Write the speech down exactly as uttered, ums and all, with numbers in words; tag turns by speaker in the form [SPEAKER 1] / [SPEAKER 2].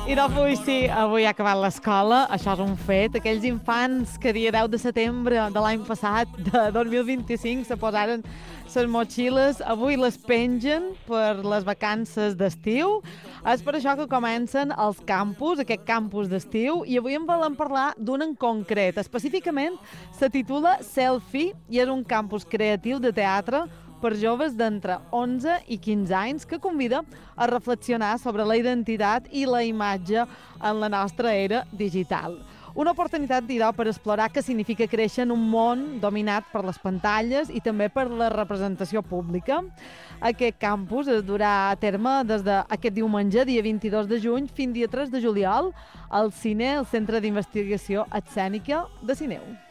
[SPEAKER 1] I doncs avui sí, avui ha acabat l'escola, això és un fet. Aquells infants que dia deu de setembre de l'any passat, de dos mil vint-i-cinc, se posaren les motxilles, avui les pengen per les vacances d'estiu. És per això que comencen els campus, aquest campus d'estiu, i avui en volem parlar d'un en concret. Específicament, se titula Selfie i és un campus creatiu de teatre per joves d'entre onze i quinze anys que convida a reflexionar sobre la identitat i la imatge en la nostra era digital. Una oportunitat, dirà, per explorar què significa créixer en un món dominat per les pantalles i també per la representació pública. Aquest campus es durà a terme des d'aquest diumenge, dia vint-i-dos de juny, fins dia tres de juliol, al Cine, el Centre d'Investigació Escènica de Sineu.